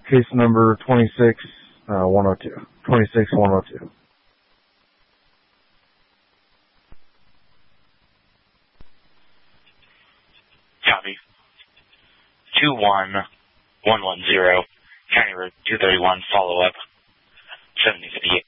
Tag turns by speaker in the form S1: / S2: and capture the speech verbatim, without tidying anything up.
S1: case number twenty-six one oh two. twenty-six one oh two.
S2: Copy. two one one one zero, County Road two thirty-one, follow-up, seventy fifty-eight.